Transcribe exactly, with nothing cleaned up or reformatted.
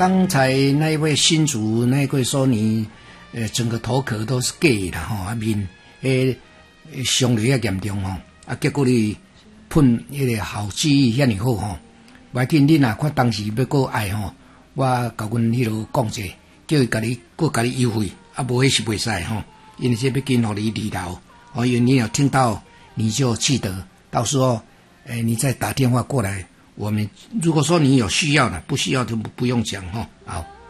刚才那一位新主那一位说你，呃，整个头壳都是假的吼，啊面诶伤得遐严重吼，啊结果你喷迄个后期遐尼好吼，袂紧恁若看当时要过爱吼，我甲阮迄落讲者，叫伊甲你过甲你优惠，啊无迄是袂使吼，因为这要紧互你理疗，哦，因为你有听到你就记得，到时候诶你再打电话过来。我们如果说你有需要的，不需要就不用讲哈。好。